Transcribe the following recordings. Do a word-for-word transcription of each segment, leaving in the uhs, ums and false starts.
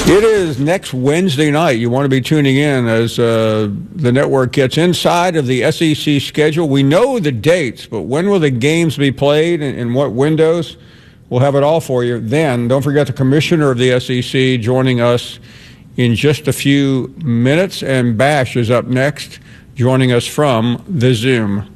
It is next Wednesday night. You want to be tuning in as uh, the network gets inside of the S E C schedule. We know the dates, but when will the games be played and in what windows? We'll have it all for you then. Don't forget the commissioner of the S E C joining us in just a few minutes. And Bash is up next, joining us from the Zoom.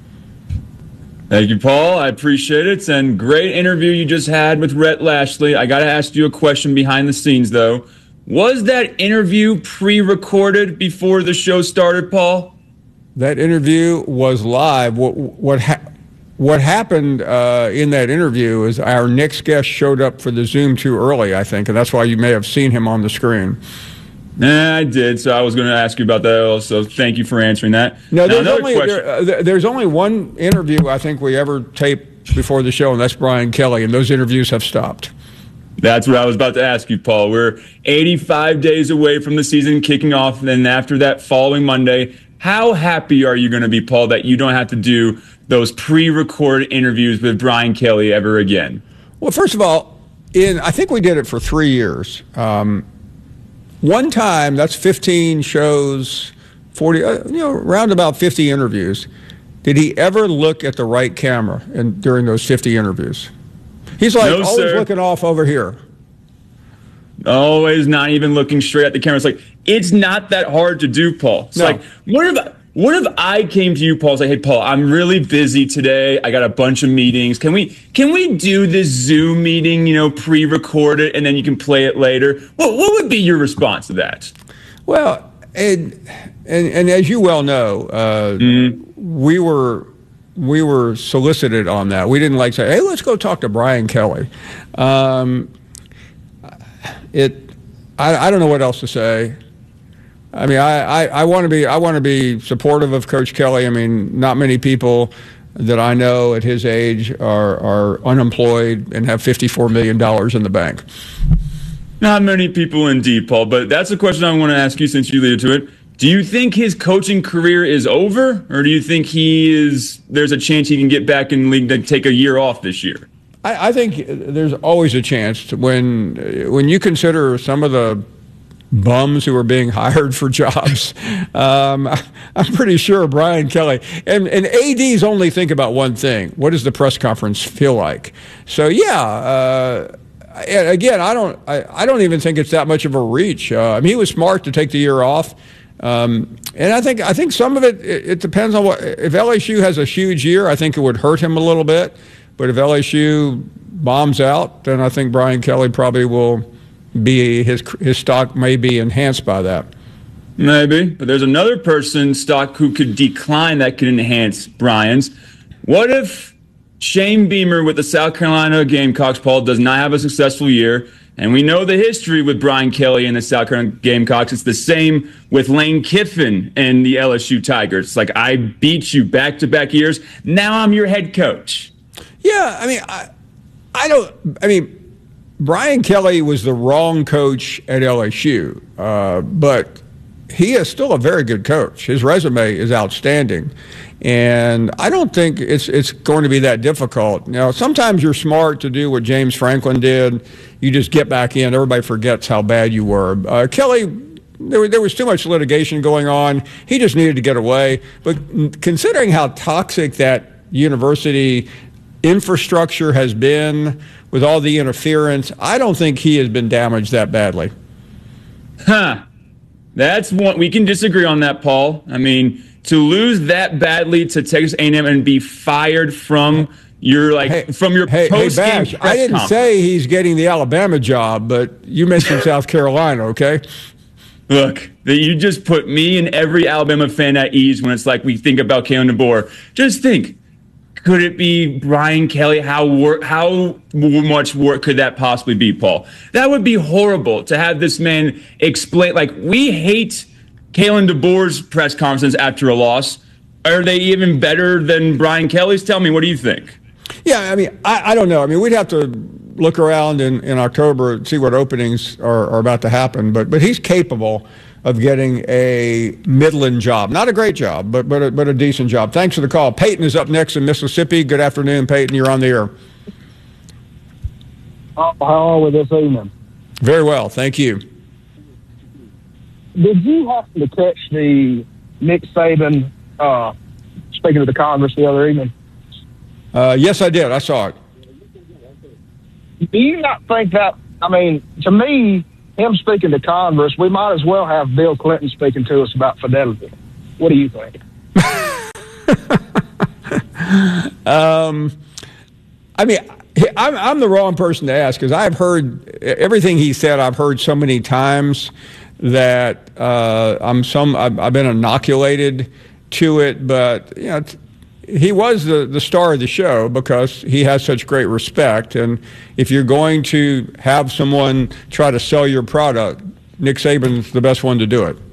Thank you, Paul. I appreciate it. And great interview you just had with Rhett Lashlee. I got to ask you a question behind the scenes, though. Was that interview pre-recorded before the show started, Paul? That interview was live. What what, ha- what happened uh, in that interview is our next guest showed up for the Zoom too early, I think, and that's why you may have seen him on the screen. Nah, I did, so I was going to ask you about that also. Thank you for answering that. No, there's, only, there, uh, there's only one interview I think we ever taped before the show, and that's Brian Kelly, and those interviews have stopped. That's what I was about to ask you, Paul. We're eighty-five days away from the season kicking off, and then after that following Monday, how happy are you going to be, Paul, that you don't have to do those pre-recorded interviews with Brian Kelly ever again? Well, first of all, in I think we did it for three years. Um, One time, that's fifteen shows, forty, uh, you know, around about fifty interviews. Did he ever look at the right camera in, during those fifty interviews? He's like no, always sir. looking off over here. Always not even looking straight at the camera. It's like, it's not that hard to do, Paul. It's no. like, what if, what if I came to you, Paul, and say, hey, Paul, I'm really busy today. I got a bunch of meetings. Can we can we do this Zoom meeting, you know, pre-record it, and then you can play it later? What, what would be your response to that? Well, and and, and as you well know, uh, mm-hmm. we were we were solicited on that. We didn't like say, hey, let's go talk to Brian Kelly. Um, it, I, I don't know what else to say. I mean, I, I, I want to be I want to be supportive of Coach Kelly. I mean, not many people that I know at his age are are unemployed and have fifty-four million dollars in the bank. Not many people indeed, Paul, but that's a question I want to ask you since you lead to it. Do you think his coaching career is over, or do you think he is? There's a chance he can get back in the league to take a year off this year? I, I think there's always a chance to, when when you consider some of the bums who are being hired for jobs. Um, I'm pretty sure Brian Kelly and, and A Ds only think about one thing. What does the press conference feel like? So, yeah, uh, again, I don't I, I don't even think it's that much of a reach. Uh, I mean, he was smart to take the year off. Um, and I think I think some of it, it, it depends on what, if L S U has a huge year, I think it would hurt him a little bit. But if L S U bombs out, then I think Brian Kelly probably will be his his stock may be enhanced by that. Maybe, but there's another person's stock who could decline that could enhance Brian's. What if Shane Beamer with the South Carolina Gamecocks, Paul, does not have a successful year? And we know the history with Brian Kelly and the South Carolina Gamecocks. It's the same with Lane Kiffin and the L S U Tigers. It's like, I beat you back-to-back years. Now I'm your head coach. Yeah, I mean, I, I don't, I mean, Brian Kelly was the wrong coach at L S U, uh, but he is still a very good coach. His resume is outstanding, and I don't think it's it's going to be that difficult. Now, sometimes you're smart to do what James Franklin did. You just get back in. Everybody forgets how bad you were. Uh, Kelly, there, there was too much litigation going on. He just needed to get away. But considering how toxic that university infrastructure has been with all the interference, I don't think he has been damaged that badly. Huh. That's one. We can disagree on that, Paul. I mean, to lose that badly to Texas A and M and be fired from your like hey, from your hey, post hey, game Bash, press I didn't conference. say he's getting the Alabama job, but you mentioned South Carolina, okay? Look, you just put me and every Alabama fan at ease when it's like we think about Kalen DeBoer. Just think. Could it be Brian Kelly? How wor- how much work could that possibly be, Paul? That would be horrible to have this man explain. Like, we hate Kalen DeBoer's press conferences after a loss. Are they even better than Brian Kelly's? Tell me, what do you think? Yeah, I mean, I, I don't know. I mean, we'd have to look around in, in October and see what openings are, are about to happen. But but he's capable of getting a Midland job. Not a great job, but but a, but a decent job. Thanks for the call. Peyton is up next in Mississippi. Good afternoon, Peyton. You're on the air. How are we this evening? Very well, thank you. did you happen to catch the Nick Saban uh, speaking to the Congress the other evening? Uh, yes, I did. I saw it. Do you not think that, I mean, to me, him speaking to Congress, we might as well have Bill Clinton speaking to us about fidelity. What do you think? um, I mean, I'm, I'm the wrong person to ask because I've heard everything he said. I've heard so many times that uh, I'm some. I've, I've been inoculated to it, but you know, t- he was the, the star of the show because he has such great respect. And if you're going to have someone try to sell your product, Nick Saban's the best one to do it.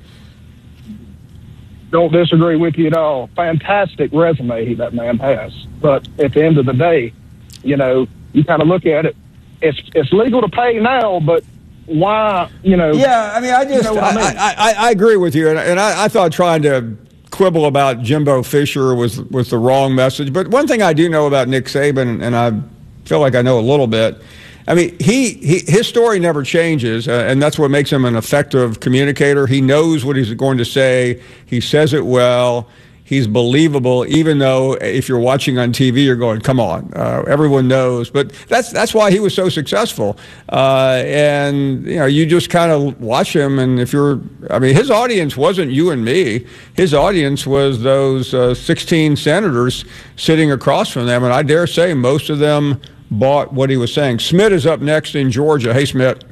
Don't disagree with you at all. Fantastic resume that man has. But at the end of the day, you know, you kind of look at it. It's it's legal to pay now, but why, you know? Yeah, I mean, I just, you know I, I, mean? I, I, I agree with you. And, and I, I thought trying to quibble about Jimbo Fisher was, was the wrong message. But one thing I do know about Nick Saban, and I feel like I know a little bit, I mean, he, he his story never changes, uh, and that's what makes him an effective communicator. He knows what he's going to say. He says it well. He's believable, even though if you're watching on T V, you're going, come on, uh, everyone knows. But that's that's why he was so successful. Uh, and, you know, you just kind of watch him, and if you're, I mean, his audience wasn't you and me. His audience was those uh, sixteen senators sitting across from them, and I dare say most of them bought what he was saying. Smith is up next in Georgia. Hey, Smith.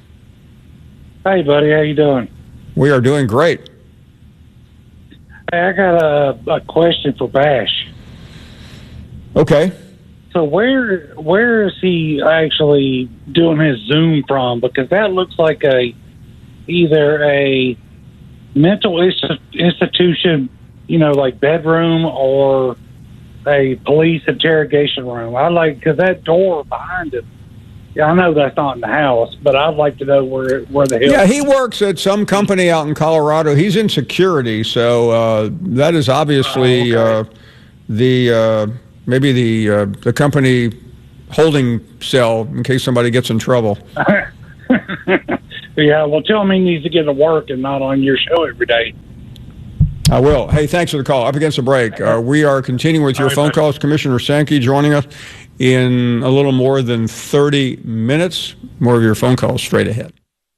Hey, buddy. How you doing? We are doing great. Hey, I got a, a question for Bash. Okay. So where where is he actually doing his Zoom from? Because that looks like a either a mental institution, you know, like bedroom, or a police interrogation room. I like, because that door behind him, yeah, I know that's not in the house, but I'd like to know where where the hell. Yeah, he works at some company out in Colorado. He's in security, so uh, that is obviously oh, okay. uh, the uh, maybe the uh, the company holding cell in case somebody gets in trouble. Yeah, well, tell him he needs to get to work and not on your show every day. I will. Hey, thanks for the call. Up against the break. Uh, we are continuing with your right, phone buddy. calls. Commissioner Sankey joining us in a little more than thirty minutes. More of your phone calls straight ahead.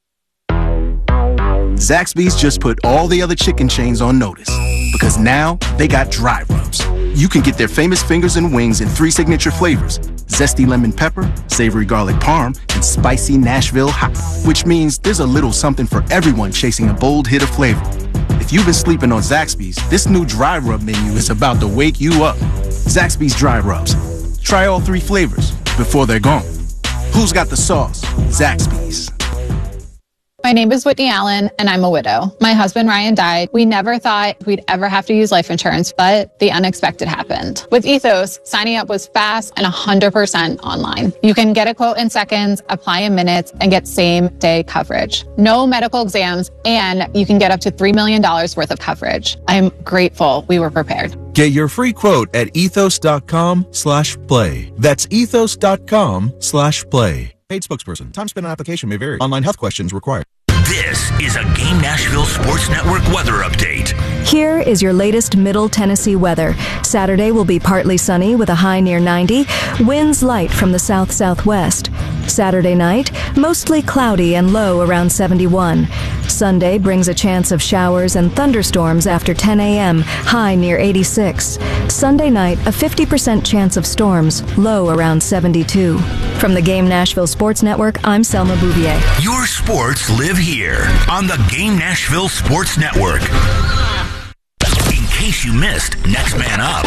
Zaxby's just put all the other chicken chains on notice because now they got dry rubs. You can get their famous fingers and wings in three signature flavors: zesty lemon pepper, savory garlic parm, and spicy Nashville hot, which means there's a little something for everyone chasing a bold hit of flavor. If you've been sleeping on Zaxby's, this new dry rub menu is about to wake you up. Zaxby's Dry Rubs. Try all three flavors before they're gone. Who's got the sauce? Zaxby's. My name is Whitney Allen, and I'm a widow. My husband, Ryan, died. We never thought we'd ever have to use life insurance, but the unexpected happened. With Ethos, signing up was fast and one hundred percent online. You can get a quote in seconds, apply in minutes, and get same-day coverage. No medical exams, and you can get up to three million dollars worth of coverage. I'm grateful we were prepared. Get your free quote at ethos.com slash play. That's ethos.com slash play. Paid spokesperson. Time spent on application may vary. Online health questions required. This is a Game Nashville Sports Network weather update. Here is your latest Middle Tennessee weather. Saturday will be partly sunny with a high near ninety. Winds light from the south-southwest. Saturday night, mostly cloudy and low around seventy-one. Sunday brings a chance of showers and thunderstorms after ten a.m., high near eighty-six. Sunday night, a fifty percent chance of storms, low around seventy-two. From the Game Nashville Sports Network, I'm Selma Bouvier. Your sports live here on the Game Nashville Sports Network. In case you missed Next Man Up.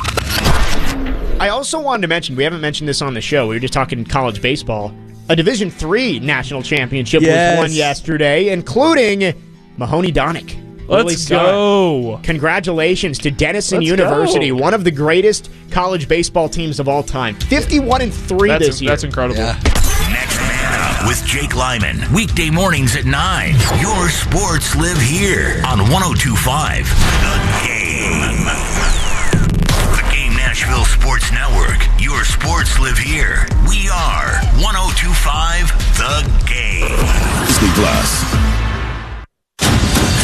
I also wanted to mention, we haven't mentioned this on the show, we were just talking college baseball. A Division three national championship yes. was won yesterday, including Mahoney Donick. Let's go. Congratulations to Denison Let's University, go. one of the greatest college baseball teams of all time. fifty-one and three that's this a, year. That's incredible. Yeah. Next Man Up with Jake Lyman. Weekday mornings at nine. Your sports live here on one oh two point five The Game. The Game Nashville Sports Network. Your sports live here. We are one oh two point five The Game. Disney Plus.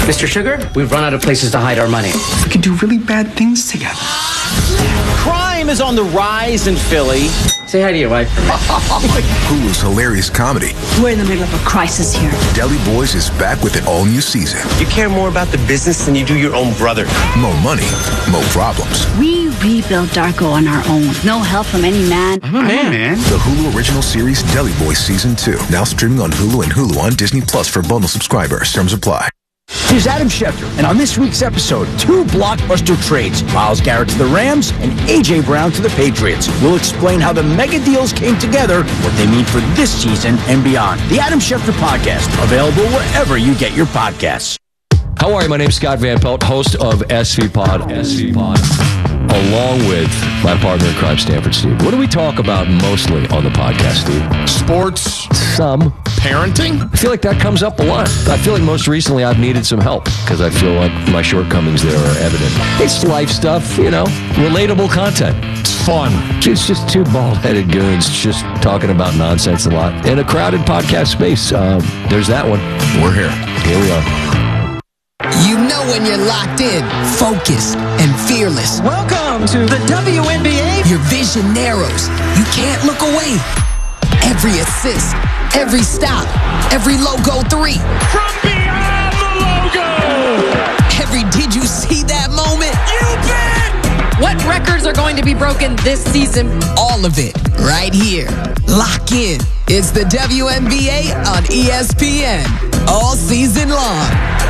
Mister Sugar, we've run out of places to hide our money. We can do really bad things together. Crime is on the rise in Philly. Say hi to your wife. Hulu's hilarious comedy. We're in the middle of a crisis here. Deli Boys is back with an all-new season. You care more about the business than you do your own brother. More money, more problems. We rebuilt Darko on our own. No help from any man. I'm a man. man. The Hulu original series Deli Boys Season two. Now streaming on Hulu and Hulu on Disney Plus for bundle subscribers. Terms apply. Here's Adam Schefter, and on this week's episode, two blockbuster trades. Myles Garrett to the Rams and A J. Brown to the Patriots. We'll explain how the mega deals came together, what they mean for this season and beyond. The Adam Schefter Podcast, available wherever you get your podcasts. How are you? My name's Scott Van Pelt, host of S V Pod. S V Pod. Along with my partner in crime, Stanford Steve. What do we talk about mostly on the podcast, Steve? Sports. Some. Parenting. I feel like that comes up a lot. I feel like most recently I've needed some help because I feel like my shortcomings there are evident. It's life stuff, you know, relatable content. It's fun. It's just two bald-headed goons just talking about nonsense a lot in a crowded podcast space. Um, there's that one. We're here. Here we are. You know when you're locked in, focused, and fearless. Welcome to the W N B A. Your vision narrows. You can't look away. Every assist, every stop, every logo three. From beyond the logo. Every did you see that moment? You bet. What records are going to be broken this season? All of it right here. Lock in. It's the W N B A on E S P N. All season long.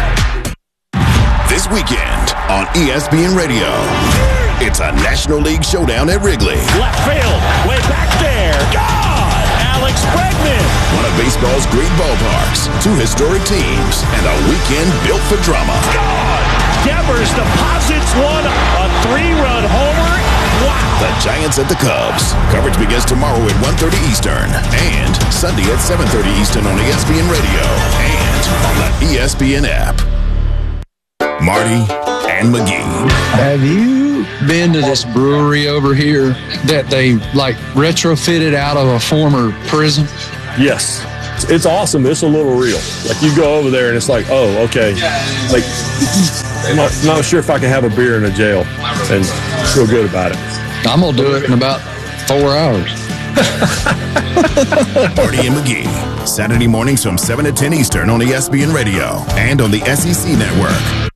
This weekend on E S P N Radio, it's a National League showdown at Wrigley. Left field, way back there. God! Alex Bregman. One of baseball's great ballparks, two historic teams, and a weekend built for drama. God! Devers deposits one, a three-run homer. Wow! The Giants at the Cubs. Coverage begins tomorrow at one thirty Eastern and Sunday at seven thirty Eastern on E S P N Radio and on the E S P N app. Marty and McGee. Have you been to this brewery over here that they like retrofitted out of a former prison? Yes. It's awesome. It's a little real. Like you go over there and it's like, oh, okay. Like, I'm not, not sure if I can have a beer in a jail and feel good about it. I'm going to do it in about four hours. Marty and McGee. Saturday mornings from seven to ten Eastern on E S P N Radio and on the S E C Network.